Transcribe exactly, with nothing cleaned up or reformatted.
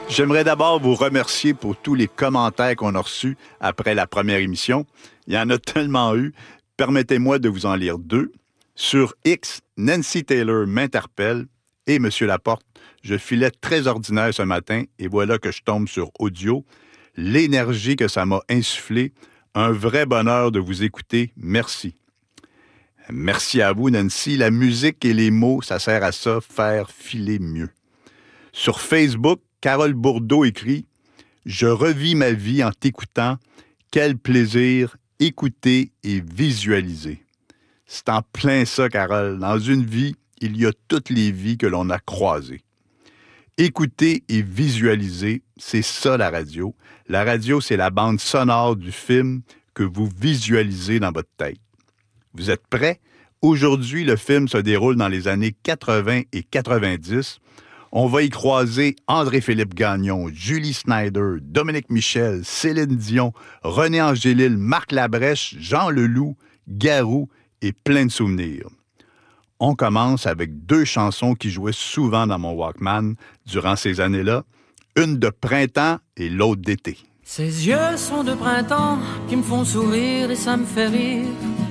J'aimerais d'abord vous remercier pour tous les commentaires qu'on a reçus après la première émission. Il y en a tellement eu. Permettez-moi de vous en lire deux. Sur X, Nancy Taylor m'interpelle et Monsieur Laporte, je filais très ordinaire ce matin et voilà que je tombe sur audio. L'énergie que ça m'a insufflée, un vrai bonheur de vous écouter. Merci. Merci à vous, Nancy. La musique et les mots, ça sert à ça, faire filer mieux. Sur Facebook, Carole Bourdeau écrit « Je revis ma vie en t'écoutant. Quel plaisir écouter et visualiser. » C'est en plein ça, Carole. Dans une vie, il y a toutes les vies que l'on a croisées. Écouter et visualiser, c'est ça la radio. La radio, c'est la bande sonore du film que vous visualisez dans votre tête. Vous êtes prêts? Aujourd'hui, le film se déroule dans les années quatre-vingts et quatre-vingt-dix. On va y croiser André-Philippe Gagnon, Julie Snyder, Dominique Michel, Céline Dion, René Angélil, Marc Labrèche, Jean Leloup, Garou et plein de souvenirs. On commence avec deux chansons qui jouaient souvent dans mon Walkman durant ces années-là, une de printemps et l'autre d'été. Ses yeux sont de printemps qui me font sourire et ça me fait rire.